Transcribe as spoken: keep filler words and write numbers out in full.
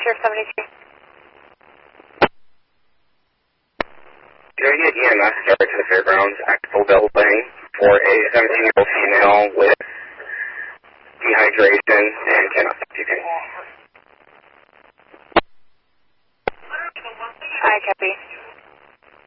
Sheriff seventy-two. Can I get E M S started to the fairgrounds at full building for a seventeen-year-old female with dehydration and cannot stop puking?